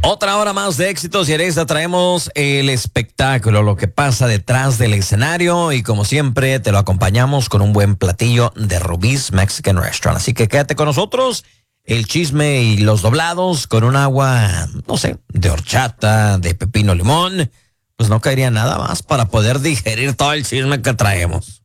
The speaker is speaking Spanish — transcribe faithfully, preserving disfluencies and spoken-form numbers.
Otra hora más de éxitos y Areza, traemos el espectáculo, lo que pasa detrás del escenario y como siempre te lo acompañamos con un buen platillo de Rubí's Mexican Restaurant. Así que quédate con nosotros, el chisme y los doblados con un agua, no sé, de horchata, de pepino limón, pues no caería nada más para poder digerir todo el chisme que traemos.